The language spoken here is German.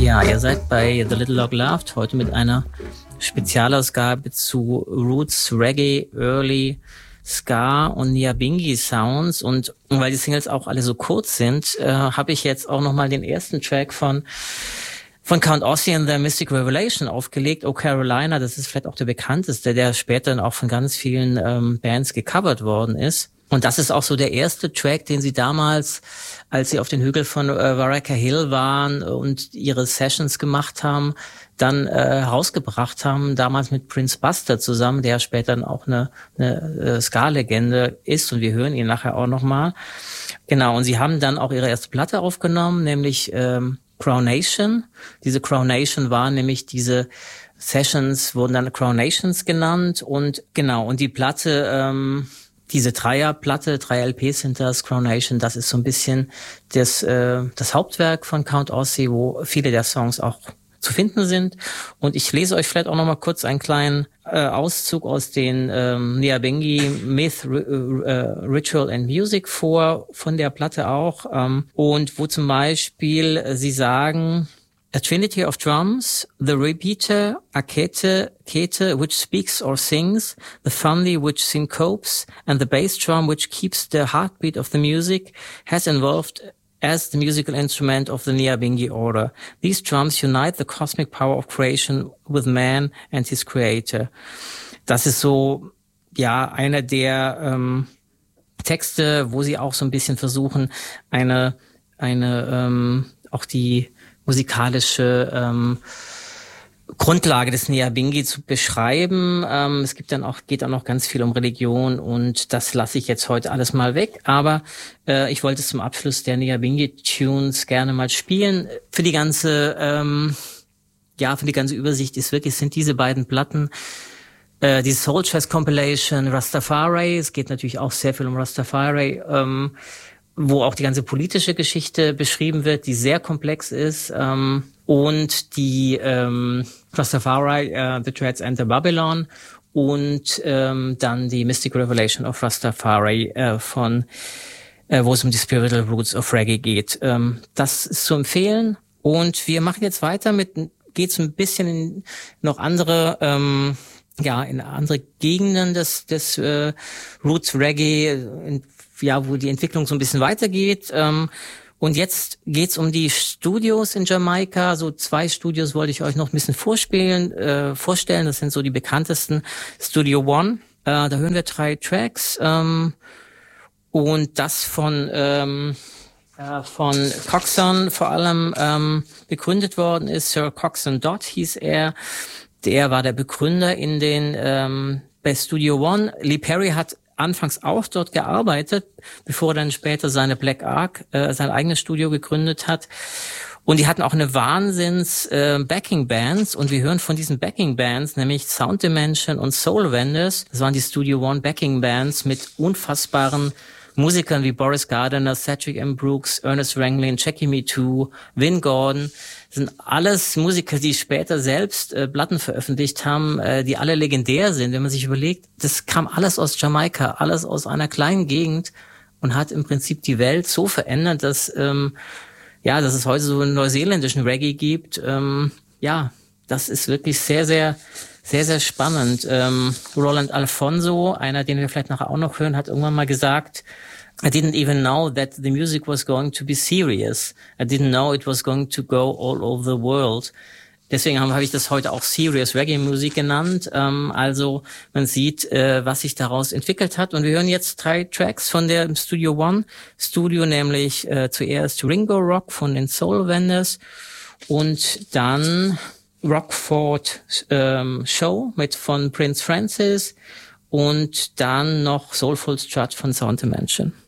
Ja, ihr seid bei The Little Dog Laughed heute mit einer Spezialausgabe zu Roots, Reggae, Early, Ska und Nyabinghi Sounds. Und weil die Singles auch alle so kurz sind, habe ich jetzt auch nochmal den ersten Track von Count Ossie and the Mystic Revelation aufgelegt. Oh Carolina, das ist vielleicht auch der bekannteste, der später dann auch von ganz vielen Bands gecovert worden ist. Und das ist auch so der erste Track, den sie damals, als sie auf den Hügel von Waraka Hill waren und ihre Sessions gemacht haben, dann rausgebracht haben, damals mit Prince Buster zusammen, der später dann auch eine Ska-Legende ist, und wir hören ihn nachher auch nochmal. Genau, und sie haben dann auch ihre erste Platte aufgenommen, nämlich Crownation. Diese Crownation waren nämlich diese Sessions, wurden dann Crownations genannt, und genau, und die Platte, diese Dreierplatte, 3 LPs sind das, Crownation, das ist so ein bisschen das Hauptwerk von Count Ossie, wo viele der Songs auch zu finden sind. Und ich lese euch vielleicht auch noch mal kurz einen kleinen Auszug aus den Nyabinghi Myth, Ritual and Music vor, von der Platte auch. Und wo zum Beispiel sie sagen: A trinity of drums, the repeater, a kete, which speaks or sings, the fundi which syncopes, and the bass drum which keeps the heartbeat of the music, has evolved as the musical instrument of the Nyabinghi order. These drums unite the cosmic power of creation with man and his creator. Das ist so, ja, einer der Texte, wo sie auch so ein bisschen versuchen, auch die musikalische Grundlage des Nyabinghi zu beschreiben. Es geht dann auch ganz viel um Religion, und das lasse ich jetzt heute alles mal weg. Aber ich wollte es zum Abschluss der Nyabinghi-Tunes gerne mal spielen. Für die ganze Übersicht sind diese beiden Platten, die Soul Jazz Compilation, Rastafari. Es geht natürlich auch sehr viel um Rastafari, wo auch die ganze politische Geschichte beschrieben wird, die sehr komplex ist, und die Rastafari, The Dreads and the Babylon, und dann die Mystic Revelation of Rastafari, wo es um die Spiritual Roots of Reggae geht. Das ist zu empfehlen, und wir machen jetzt weiter geht's ein bisschen in noch andere, in andere Gegenden des Roots Reggae, wo die Entwicklung so ein bisschen weitergeht. Und jetzt geht's um die Studios in Jamaika. So 2 Studios wollte ich euch noch ein bisschen vorstellen. Das sind so die bekanntesten. Studio One. Da hören wir 3 Tracks. Und das von Coxsone vor allem begründet worden ist. Sir Coxsone Dodd hieß er. Der war der Begründer bei Studio One. Lee Perry hat anfangs auch dort gearbeitet, bevor er dann später seine Black Ark, sein eigenes Studio gegründet hat. Und die hatten auch eine Backing-Bands, und wir hören von diesen Backing-Bands, nämlich Sound Dimension und Soul Vendors. Das waren die Studio One Backing-Bands mit unfassbaren Musikern wie Boris Gardiner, Cedric M. Brooks, Ernest Ranglin, Jackie Me Too, Vin Gordon. Das sind alles Musiker, die später selbst Platten veröffentlicht haben, die alle legendär sind. Wenn man sich überlegt, das kam alles aus Jamaika, alles aus einer kleinen Gegend, und hat im Prinzip die Welt so verändert, dass es heute so einen neuseeländischen Reggae gibt. Das ist wirklich sehr, sehr, sehr, sehr spannend. Roland Alfonso, einer, den wir vielleicht nachher auch noch hören, hat irgendwann mal gesagt: I didn't even know that the music was going to be serious. I didn't know it was going to go all over the world. Deswegen habe ich das heute auch Serious Reggae Music genannt. Also man sieht, was sich daraus entwickelt hat. Und wir hören jetzt 3 Tracks von der Studio One Studio, nämlich zuerst Ringo Rock von den Soul Vendors, und dann Rockford Show von Prince Francis, und dann noch Soulful Strut von Sound Dimension.